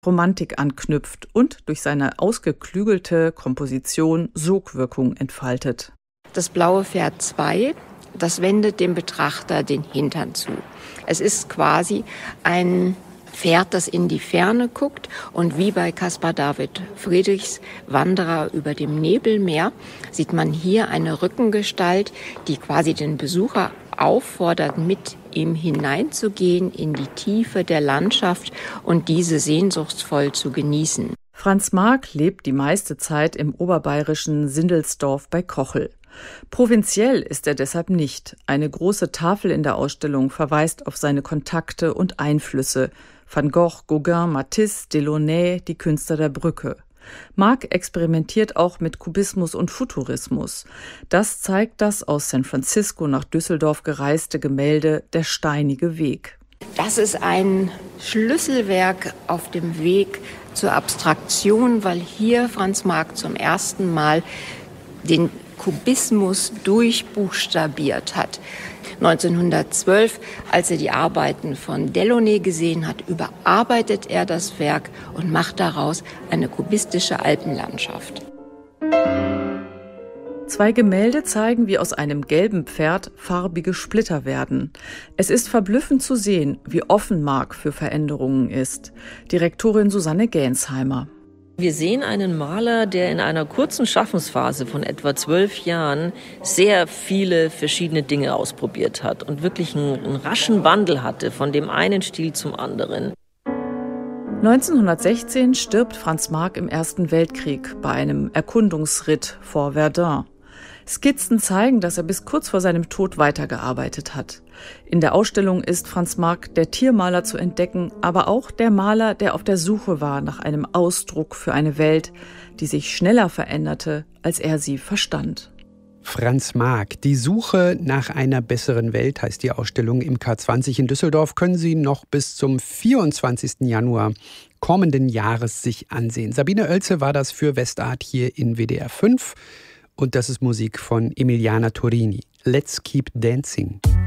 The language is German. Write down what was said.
Romantik anknüpft und durch seine ausgeklügelte Komposition Sogwirkung entfaltet. Das blaue Pferd 2, das wendet dem Betrachter den Hintern zu. Es ist quasi ein Pferd, das in die Ferne guckt und wie bei Caspar David Friedrichs Wanderer über dem Nebelmeer sieht man hier eine Rückengestalt, die quasi den Besucher auffordert, mit ihm hineinzugehen in die Tiefe der Landschaft und diese sehnsuchtsvoll zu genießen. Franz Marc lebt die meiste Zeit im oberbayerischen Sindelsdorf bei Kochel. Provinziell ist er deshalb nicht. Eine große Tafel in der Ausstellung verweist auf seine Kontakte und Einflüsse. Van Gogh, Gauguin, Matisse, Delaunay, die Künstler der Brücke. Marc experimentiert auch mit Kubismus und Futurismus. Das zeigt das aus San Francisco nach Düsseldorf gereiste Gemälde Der steinige Weg. Das ist ein Schlüsselwerk auf dem Weg zur Abstraktion, weil hier Franz Marc zum ersten Mal den Kubismus durchbuchstabiert hat. 1912, als er die Arbeiten von Delaunay gesehen hat, überarbeitet er das Werk und macht daraus eine kubistische Alpenlandschaft. 2 Gemälde zeigen, wie aus einem gelben Pferd farbige Splitter werden. Es ist verblüffend zu sehen, wie offen Marc für Veränderungen ist. Direktorin Susanne Gänsheimer. Wir sehen einen Maler, der in einer kurzen Schaffensphase von etwa 12 Jahren sehr viele verschiedene Dinge ausprobiert hat und wirklich einen raschen Wandel hatte von dem einen Stil zum anderen. 1916 stirbt Franz Marc im Ersten Weltkrieg bei einem Erkundungsritt vor Verdun. Skizzen zeigen, dass er bis kurz vor seinem Tod weitergearbeitet hat. In der Ausstellung ist Franz Marc der Tiermaler zu entdecken, aber auch der Maler, der auf der Suche war nach einem Ausdruck für eine Welt, die sich schneller veränderte, als er sie verstand. Franz Marc, die Suche nach einer besseren Welt heißt die Ausstellung im K20 in Düsseldorf, können Sie noch bis zum 24. Januar kommenden Jahres sich ansehen. Sabine Oelze war das für Westart hier in WDR 5 und das ist Musik von Emiliana Torini. Let's Keep Dancing.